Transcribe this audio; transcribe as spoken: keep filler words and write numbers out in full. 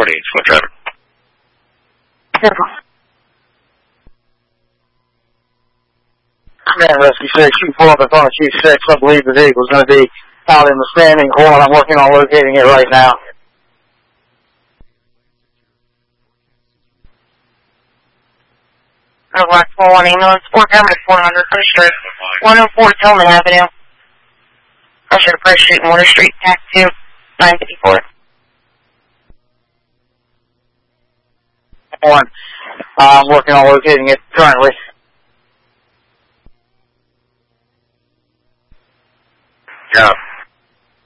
forty-eight, what traffic? Man, Rescue six, shoot four up in front of Chief six. I believe the vehicle's going to be out in the standing corner. I'm working on locating it right now. Black four one ambulance, four Cameron four hundred, First Street, one oh four Tillman Avenue. Pressure to First Street and Water Street, tax two, nine fifty-four. One. I'm working on locating it currently. Yeah.